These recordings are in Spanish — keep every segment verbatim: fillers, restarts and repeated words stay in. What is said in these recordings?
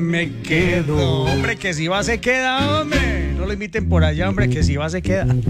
me quedo. Hombre, que si va se queda, hombre. No lo inviten por allá, hombre, que si va se queda. No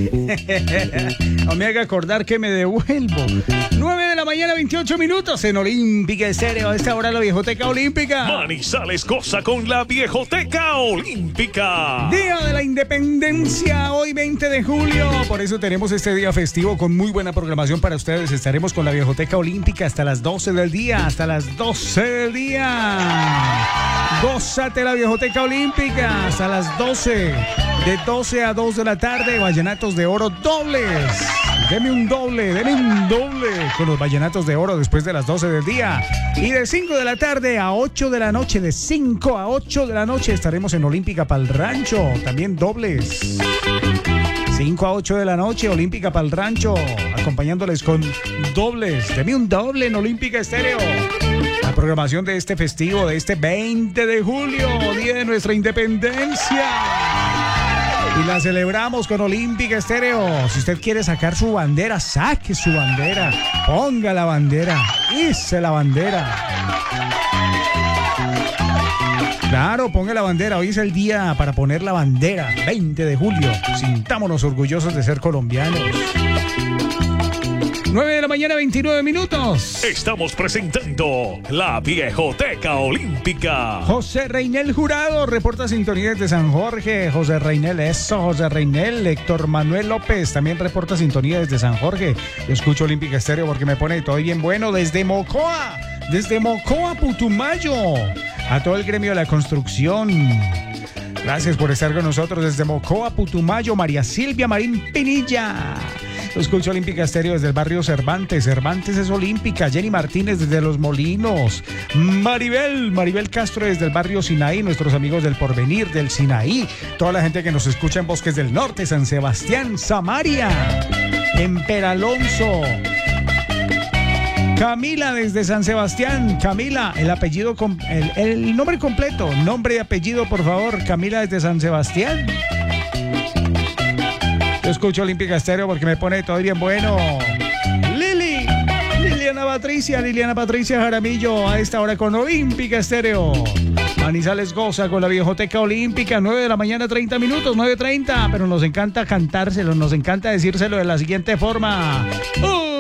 me haga acordar que me devuelvo. nueve de la mañana, veintiocho minutos en Olímpica Estéreo. A esta hora la Viejoteca Olímpica. Manizales goza con la Viejoteca Olímpica. Día de la Independencia, hoy veinte de julio. Por eso tenemos este día festivo con muy buena programación para ustedes. Estaremos con la Viejoteca Olímpica hasta las doce del día. Hasta las doce del día. Gózate la Viejoteca Olímpica hasta las doce. De doce a dos de la tarde, vallenatos de oro dobles. Deme un doble, deme un doble con los vallenatos de oro después de las doce del día. Y de cinco de la tarde a ocho de la noche, de cinco a ocho de la noche estaremos en Olímpica Pal Rancho, también dobles. cinco a ocho de la noche, Olímpica Pal Rancho, acompañándoles con dobles. Deme un doble en Olímpica Estéreo. La programación de este festivo, de este veinte de julio, día de nuestra independencia. Y la celebramos con Olímpica Estéreo. Si usted quiere sacar su bandera, saque su bandera. Ponga la bandera. Hice la bandera. Claro, ponga la bandera. Hoy es el día para poner la bandera. veinte de julio. Sintámonos orgullosos de ser colombianos. nueve de la mañana, veintinueve minutos. Estamos presentando la Viejoteca Olímpica. José Reinel Jurado reporta sintonía desde San Jorge. José Reinel, eso, José Reinel. Héctor Manuel López también reporta sintonía desde San Jorge. Yo escucho Olímpica Estéreo porque me pone todo bien bueno. Desde Mocoa, desde Mocoa, Putumayo. A todo el gremio de la construcción. Gracias por estar con nosotros desde Mocoa, Putumayo. María Silvia Marín Pinilla. Escucho Olímpica Estéreo desde el barrio Cervantes. Cervantes es Olímpica. Jenny Martínez desde Los Molinos. Maribel, Maribel Castro desde el barrio Sinaí. Nuestros amigos del Porvenir, del Sinaí. Toda la gente que nos escucha en Bosques del Norte, San Sebastián, Samaria, en Peralonso. Camila desde San Sebastián. Camila, el apellido, el, el nombre completo. Nombre y apellido, por favor. Camila desde San Sebastián. Yo escucho Olímpica Estéreo porque me pone todo bien bueno. Lili, Liliana Patricia, Liliana Patricia Jaramillo, a esta hora con Olímpica Estéreo. Manizales goza con la Viejoteca Olímpica, nueve de la mañana, treinta minutos, nueve treinta, pero nos encanta cantárselo, nos encanta decírselo de la siguiente forma. ¡Uh!